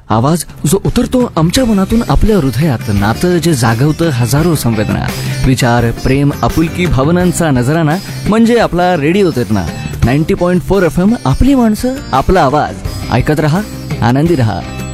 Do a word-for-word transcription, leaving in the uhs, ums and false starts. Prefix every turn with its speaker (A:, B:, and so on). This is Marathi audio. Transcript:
A: आवाज जो उतरतो आमच्या मनातून आपल्या हृदयात, नातं जे जागवतं हजारो संवेदना, विचार, प्रेम, आपुलकी, भावनांचा नजराना म्हणजे आपला radio Terna. Ninety point four F M, आपली माणसं, आपला आवाज. ऐकत रहा, आनंदी रहा.